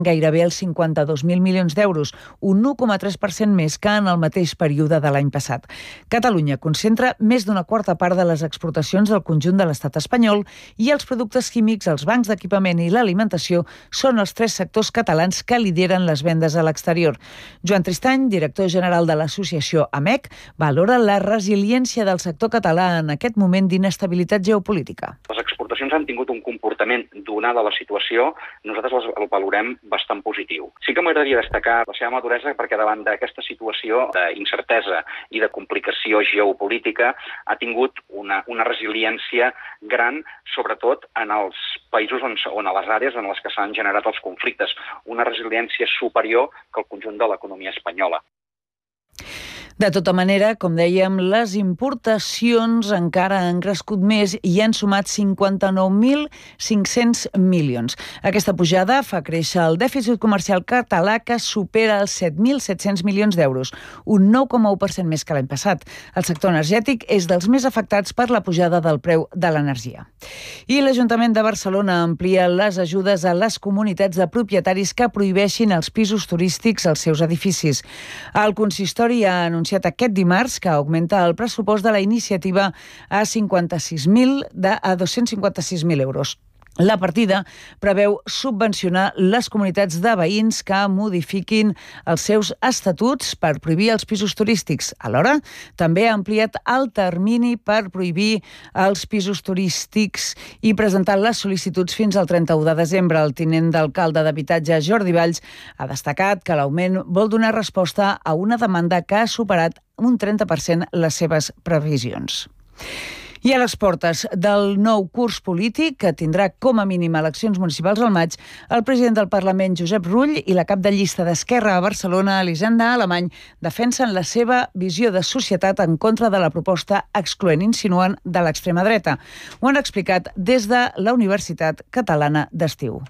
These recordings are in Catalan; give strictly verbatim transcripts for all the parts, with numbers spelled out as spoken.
gairebé els cinquanta-dos mil milions d'euros, un u coma tres per cent més que en el mateix període de l'any passat. Catalunya concentra més d'una quarta part de les exportacions del conjunt de l'estat espanyol i els productes químics, els bancs d'equipament i l'alimentació són els tres sectors catalans que lideren les vendes a l'exterior. Joan Tristany, director general de l'associació A M E C, valora la resiliència del sector català en aquest moment d'inestabilitat geopolítica. Les exportacions han tingut un comportament, donada la situació, nosaltres el valorem bastant positiu. Sí que m'agradaria destacar la seva maduresa perquè davant d'aquesta situació d'incertesa i de complicació geopolítica ha tingut una, una resiliència gran, sobretot en els països on, on a les àrees en les que s'han generat els conflictes. Una resiliència superior que el conjunt de l'economia espanyola. De tota manera, com dèiem, les importacions encara han crescut més i han sumat cinquanta-nou mil cinc-cents milions. Aquesta pujada fa créixer el dèficit comercial català, que supera els set mil set-cents milions d'euros, un nou coma u per cent més que l'any passat. El sector energètic és dels més afectats per la pujada del preu de l'energia. I l'Ajuntament de Barcelona amplia les ajudes a les comunitats de propietaris que prohibeixin els pisos turístics als seus edificis. El consistori ha anunciat aquest dimarts que augmenta el pressupost de la iniciativa a cinquanta-sis mil de a dos-cents cinquanta-sis mil euros. La partida preveu subvencionar les comunitats de veïns que modifiquin els seus estatuts per prohibir els pisos turístics. Alhora, també ha ampliat el termini per prohibir els pisos turístics i presentar les sol·licituds fins al trenta-u de desembre. El tinent d'alcalde d'habitatge, Jordi Valls, ha destacat que l'augment vol donar resposta a una demanda que ha superat un trenta per cent les seves previsions. I a les portes del nou curs polític, que tindrà com a mínim eleccions municipals al maig, el president del Parlament, Josep Rull, i la cap de llista d'Esquerra a Barcelona, Elisenda Alemany, defensen la seva visió de societat en contra de la proposta excloent insinuant de l'extrema dreta. Ho han explicat des de la Universitat Catalana d'Estiu.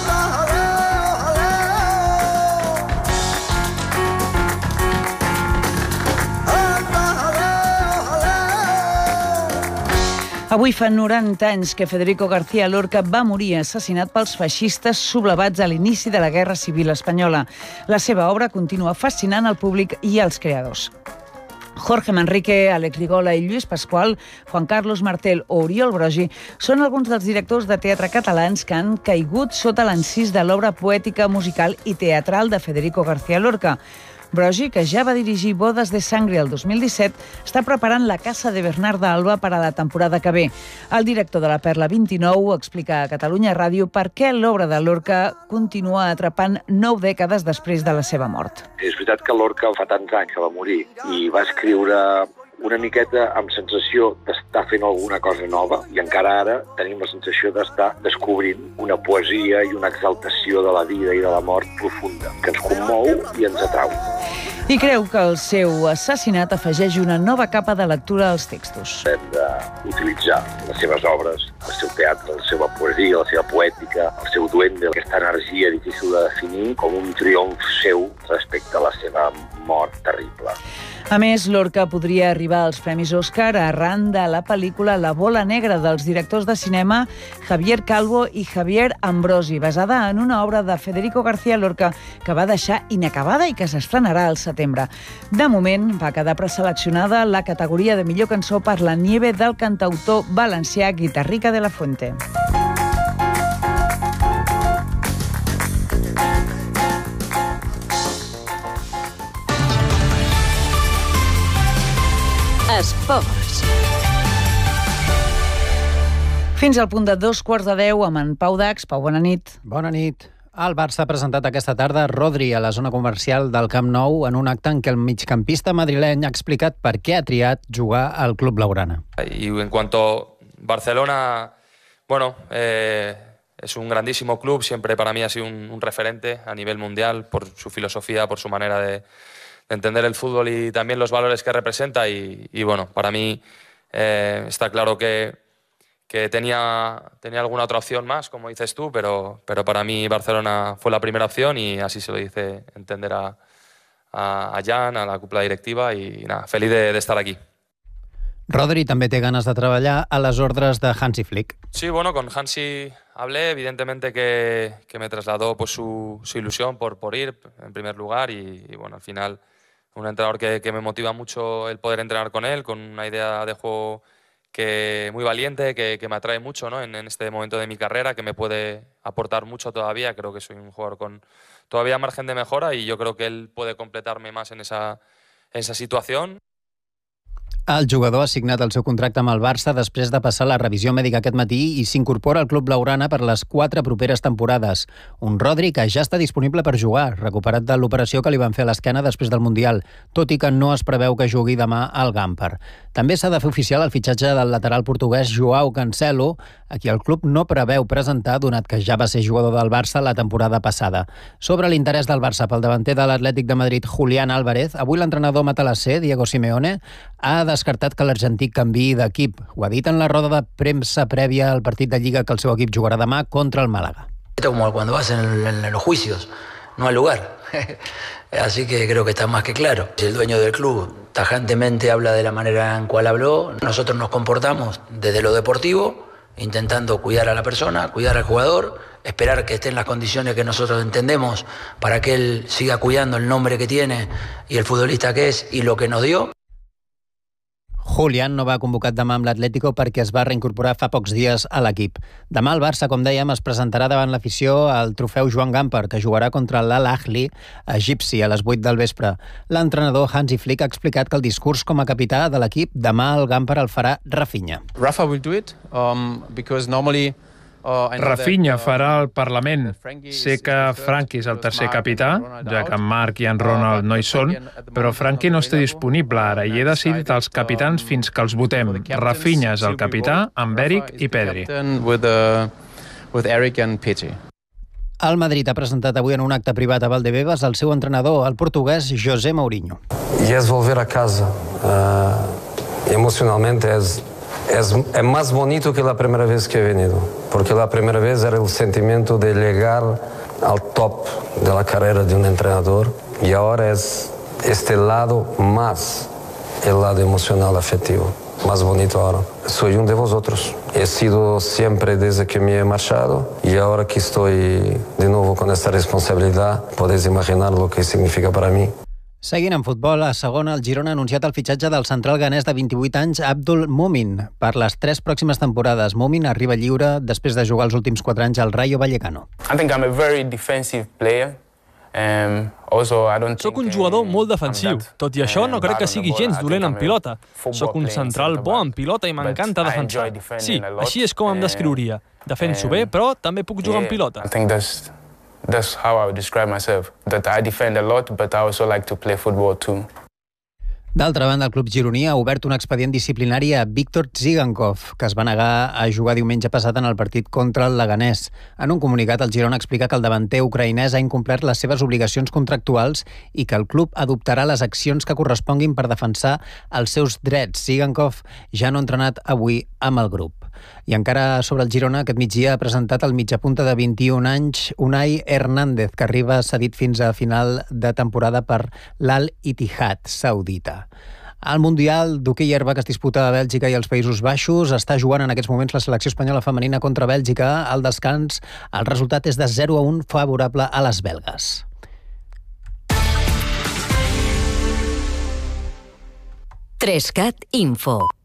Avui fa noranta anys que Federico García Lorca va morir assassinat pels feixistes sublevats a l'inici de la Guerra Civil Espanyola. La seva obra continua fascinant al públic i als creadors. Jorge Manrique, Àlex Rigola i Lluís Pasqual, Juan Carlos Martel o Oriol Brogi són alguns dels directors de teatre catalans que han caigut sota l'encís de l'obra poètica, musical i teatral de Federico García Lorca. Brogi, que ja va dirigir Bodes de Sangre el dos mil disset, està preparant La Casa de Bernarda Alba per a la temporada que ve. El director de la Perla vint-i-nou explica a Catalunya Ràdio per què l'obra de Lorca continua atrapant nou dècades després de la seva mort. És veritat que Lorca fa tants anys que va morir i va escriure una miqueta amb sensació d'estar fent alguna cosa nova i encara ara tenim la sensació d'estar descobrint una poesia i una exaltació de la vida i de la mort profunda, que ens commou i ens atrau. I creu que el seu assassinat afegeix una nova capa de lectura als textos. Hem d'utilitzar les seves obres, el seu teatre, la seva poesia, la seva poètica, el seu duende, aquesta energia difícil de definir com un triomf seu respecte a la seva mort terrible. A més, Lorca podria arribar als Premis Òscar arran de la pel·lícula La bola negra dels directors de cinema Javier Calvo i Javier Ambrosi, basada en una obra de Federico García Lorca que va deixar inacabada i que s'estrenarà al setembre. De moment, va quedar preseleccionada la categoria de millor cançó per La nieve del cantautor valencià Guitarrica de la Fuente. Esports. Fins al punt de dos quarts de deu amb en Pau Dax. Pau, bona nit. Bona nit. El Barça ha presentat aquesta tarda Rodri a la zona comercial del Camp Nou en un acte en què el migcampista madrileny ha explicat per què ha triat jugar al club blaugrana. Y en cuanto a Barcelona, bueno, eh, es un grandísimo club, siempre para mí ha sido un, un referente a nivel mundial por su filosofía, por su manera de entender el fútbol y también los valores que representa y, y bueno, para mí eh, está claro que, que tenía, tenía alguna otra opción más, como dices tú, pero, pero para mí Barcelona fue la primera opción y así se lo hice entender a, a, a Jan, a la cúpula directiva y nada, feliz de, de estar aquí. Rodri també té ganes de treballar a les ordres de Hansi Flick. Sí, bueno, con Hansi hablé, evidentemente que, que me trasladó pues, su, su ilusión por, por ir en primer lugar y, y bueno, al final un entrenador que, que me motiva mucho el poder entrenar con él, con una idea de juego que muy valiente, que, que me atrae mucho, ¿no? en, en este momento de mi carrera, que me puede aportar mucho todavía. Creo que soy un jugador con todavía margen de mejora y yo creo que él puede completarme más en esa, en esa situación. El jugador ha signat el seu contracte amb el Barça després de passar la revisió mèdica aquest matí i s'incorpora al club blaugrana per les quatre properes temporades. Un Rodri que ja està disponible per jugar, recuperat de l'operació que li van fer a l'esquena després del Mundial, tot i que no es preveu que jugui demà al Gamper. També s'ha de fer oficial el fitxatge del lateral portuguès Joao Cancelo, a qui el club no preveu presentar, donat que ja va ser jugador del Barça la temporada passada. Sobre l'interès del Barça pel davanter de l'Atlètic de Madrid, Julián Álvarez, avui l'entrenador matalasser, Diego Simeone, ha descartat que l'argentí canviï d'equip. Ho ha dit en la roda de premsa prèvia al partit de Lliga que el seu equip jugarà demà contra el Málaga. Esto es como cuando vas en, en, en los juicios, no al lugar. Así que creo que está más que claro. Si el dueño del club tajantemente habla de la manera en cual habló, nosotros nos comportamos desde lo deportivo, intentando cuidar a la persona, cuidar al jugador, esperar que esté en las condiciones que nosotros entendemos para que él siga cuidando el nombre que tiene y el futbolista que es y lo que nos dio. Julián no va convocat demà amb l'Atlético perquè es va reincorporar fa pocs dies a l'equip. Demà el Barça, com dèiem, es presentarà davant l'afició al trofeu Joan Gamper, que jugarà contra l'Al-Ahli egipci a les vuit del vespre. L'entrenador Hansi Flick ha explicat que el discurs com a capità de l'equip demà al Gamper el farà Rafinha. Rafa will do it um, because normally Rafinha farà el Parlament. Sé que Frankie és el tercer capità, ja que en Marc i en Ronald no hi són, però Frankie no està disponible ara i he decidit els capitans fins que els votem. Rafinha és el capità, amb Eric i Pedri. El Madrid ha presentat avui en un acte privat a Valdebebas el seu entrenador, el portuguès José Mourinho. Y es volver a casa. Uh, emocionalmente es... Es, es más bonito que la primera vez que he venido, porque la primera vez era el sentimiento de llegar al top de la carrera de un entrenador y ahora es este lado más, el lado emocional afectivo, más bonito ahora. Soy uno de vosotros, he sido siempre desde que me he marchado y ahora que estoy de nuevo con esta responsabilidad, podéis imaginar lo que significa para mí. Seguint en futbol, a segona, el Girona ha anunciat el fitxatge del central ghanès de vint-i-vuit anys, Abdul Mumin, per les tres pròximes temporades. Mumin arriba lliure després de jugar els últims quatre anys al Rayo Vallecano. I think I'm a very defensive player. Um, also, I don't Soc un jugador molt defensiu. Tot i això, no crec que sigui gens dolent en pilota. Soc un central bo en pilota i m'encanta defensar. Sí, així és com em descriuria. Defenso bé, però també puc jugar en pilota. I think that's That's how I would describe myself, that I defend a lot, but I also like to play football too. D'altra banda, el club gironí ha obert un expedient disciplinari a Víctor Tsigankov, que es va negar a jugar diumenge passat en el partit contra el Leganés. En un comunicat, el Girona explica que el davanter ucraïnès ha incomplert les seves obligacions contractuals i que el club adoptarà les accions que corresponguin per defensar els seus drets. Tsigankov ja no ha entrenat avui amb el grup. I encara sobre el Girona, aquest migdia ha presentat el mitjapunta de vint-i-un anys, Unai Hernández, que arriba cedit fins a final de temporada per l'Al-Ittihad saudita. El Mundial d'hoquei herba que es disputa a Bèlgica i als Països Baixos està jugant en aquests moments la selecció espanyola femenina contra Bèlgica. Al descans, el resultat és de zero a un favorable a les belgues. tres cat Info.